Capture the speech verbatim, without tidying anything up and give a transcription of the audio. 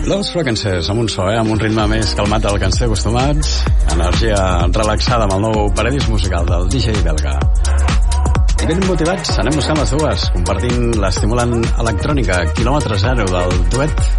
Los Fragrances, amb un so, eh? Amb un ritme més calmat del que ens té acostumats. Energia relaxada amb el nou paradís musical del D J belga. I ben motivats, anem buscant les dues, compartint l'estimulant electrònica quilòmetre zero del duet